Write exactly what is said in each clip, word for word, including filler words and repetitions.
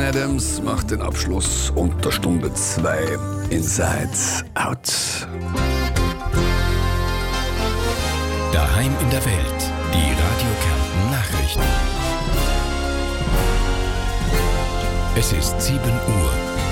Adams macht den Abschluss unter Stunde zwei. Inside Out. Daheim in der Welt. Die Radio Kärnten Nachrichten. Es ist sieben Uhr.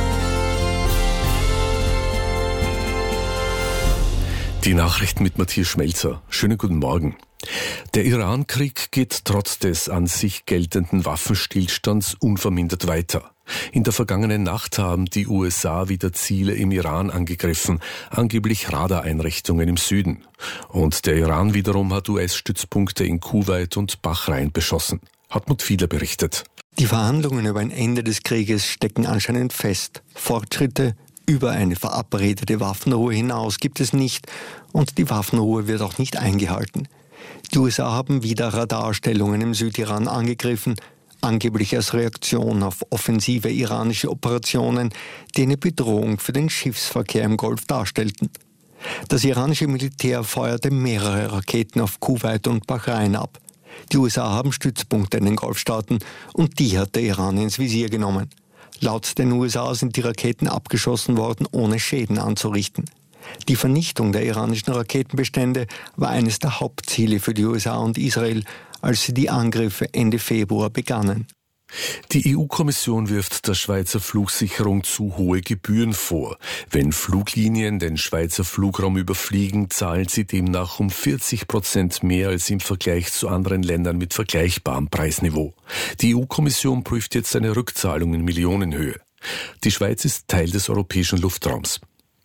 Die Nachrichten mit Matthias Schmelzer. Schönen guten Morgen. Der Iran-Krieg geht trotz des an sich geltenden Waffenstillstands unvermindert weiter. In der vergangenen Nacht haben die U S A wieder Ziele im Iran angegriffen, angeblich Radareinrichtungen im Süden. Und der Iran wiederum hat U S-Stützpunkte in Kuwait und Bahrain beschossen. Hartmut Fiedler berichtet. Die Verhandlungen über ein Ende des Krieges stecken anscheinend fest. Fortschritte über eine verabredete Waffenruhe hinaus gibt es nicht und die Waffenruhe wird auch nicht eingehalten. Die U S A haben wieder Radarstellungen im Südiran angegriffen, angeblich als Reaktion auf offensive iranische Operationen, die eine Bedrohung für den Schiffsverkehr im Golf darstellten. Das iranische Militär feuerte mehrere Raketen auf Kuwait und Bahrain ab. Die U S A haben Stützpunkte in den Golfstaaten und die hat der Iran ins Visier genommen. Laut den U S A sind die Raketen abgeschossen worden, ohne Schäden anzurichten. Die Vernichtung der iranischen Raketenbestände war eines der Hauptziele für die U S A und Israel, als sie die Angriffe Ende Februar begannen. Die E U-Kommission wirft der Schweizer Flugsicherung zu hohe Gebühren vor. Wenn Fluglinien den Schweizer Flugraum überfliegen, zahlen sie demnach um vierzig Prozent mehr als im Vergleich zu anderen Ländern mit vergleichbarem Preisniveau. Die E U-Kommission prüft jetzt eine Rückzahlung in Millionenhöhe. Die Schweiz ist Teil des europäischen Luftraums.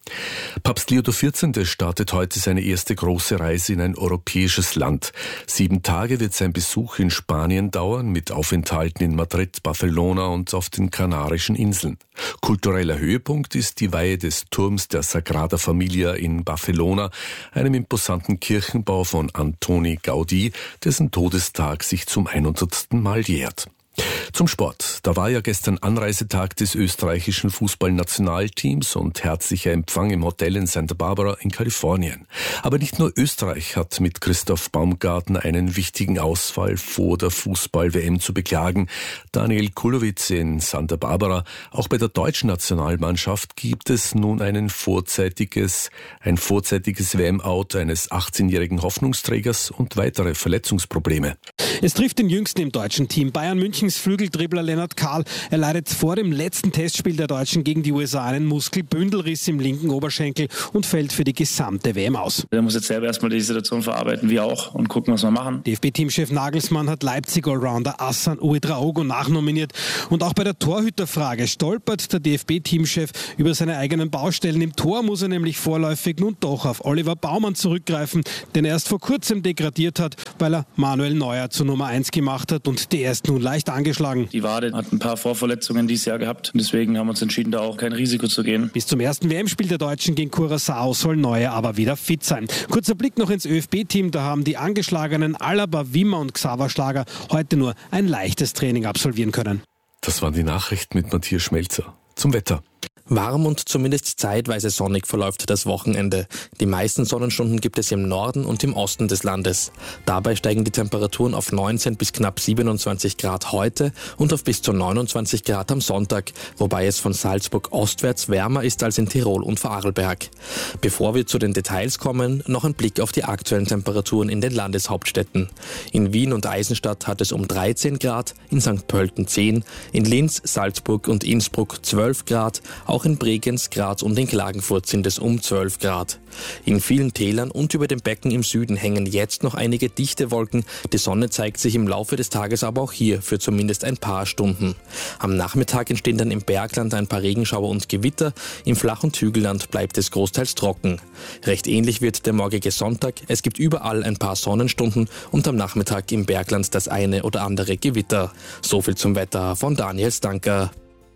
Papst Leo der vierzehnte startet heute seine erste große Reise in ein europäisches Land. Sieben Tage wird sein Besuch in Spanien dauern, mit Aufenthalten in Madrid, Barcelona und auf den Kanarischen Inseln. Kultureller Höhepunkt ist die Weihe des Turms der Sagrada Familia in Barcelona, einem imposanten Kirchenbau von Antoni Gaudí, dessen Todestag sich zum hundertsten Mal jährt. Zum Sport. Da war ja gestern Anreisetag des österreichischen Fußballnationalteams und herzlicher Empfang im Hotel in Santa Barbara in Kalifornien. Aber nicht nur Österreich hat mit Christoph Baumgartner einen wichtigen Ausfall vor der Fußball-W M zu beklagen. Daniel Kulowitz in Santa Barbara. Auch bei der deutschen Nationalmannschaft gibt es nun ein vorzeitiges, ein vorzeitiges W M-Out eines achtzehnjährigen Hoffnungsträgers und weitere Verletzungsprobleme. Es trifft den Jüngsten im deutschen Team. Bayern Münchens Flügeltribbler Lennart Kahl. Er leidet vor dem letzten Testspiel der Deutschen gegen die U S A einen Muskelbündelriss im linken Oberschenkel und fällt für die gesamte W M aus. Er muss jetzt selber erstmal die Situation verarbeiten, wir auch, und gucken, was wir machen. D F B-Teamchef Nagelsmann hat Leipzig-Allrounder Hassan Ouedraogo nachnominiert. Und auch bei der Torhüterfrage stolpert der D F B-Teamchef über seine eigenen Baustellen. Im Tor muss er nämlich vorläufig nun doch auf Oliver Baumann zurückgreifen, den er erst vor kurzem degradiert hat, weil er Manuel Neuer zur Nummer eins gemacht hat und der ist nun leicht angeschlagen. Die Wade hat ein paar Vorverletzungen dieses Jahr gehabt. Deswegen haben wir uns entschieden, da auch kein Risiko zu gehen. Bis zum ersten W M-Spiel der Deutschen gegen Curaçao soll Neuer aber wieder fit sein. Kurzer Blick noch ins Ö F B-Team. Da haben die angeschlagenen Alaba, Wimmer und Xaver Schlager heute nur ein leichtes Training absolvieren können. Das waren die Nachrichten mit Matthias Schmelzer. Zum Wetter. Warm und zumindest zeitweise sonnig verläuft das Wochenende. Die meisten Sonnenstunden gibt es im Norden und im Osten des Landes. Dabei steigen die Temperaturen auf neunzehn bis knapp siebenundzwanzig Grad heute und auf bis zu neunundzwanzig Grad am Sonntag, wobei es von Salzburg ostwärts wärmer ist als in Tirol und Vorarlberg. Bevor wir zu den Details kommen, noch ein Blick auf die aktuellen Temperaturen in den Landeshauptstädten. In Wien und Eisenstadt hat es um dreizehn Grad, in Sankt Pölten zehn, in Linz, Salzburg und Innsbruck zwölf Grad, auch in Bregenz, Graz und in Klagenfurt sind es um zwölf Grad. In vielen Tälern und über dem Becken im Süden hängen jetzt noch einige dichte Wolken. Die Sonne zeigt sich im Laufe des Tages aber auch hier für zumindest ein paar Stunden. Am Nachmittag entstehen dann im Bergland ein paar Regenschauer und Gewitter. Im Flach- und Hügelland bleibt es großteils trocken. Recht ähnlich wird der morgige Sonntag. Es gibt überall ein paar Sonnenstunden und am Nachmittag im Bergland das eine oder andere Gewitter. So viel zum Wetter von Daniel Stanker.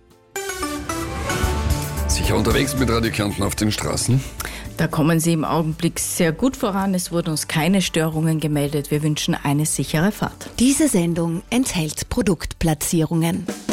Sicher unterwegs mit Radio Kärnten auf den Straßen? Da kommen Sie im Augenblick sehr gut voran. Es wurden uns keine Störungen gemeldet. Wir wünschen eine sichere Fahrt. Diese Sendung enthält Produktplatzierungen.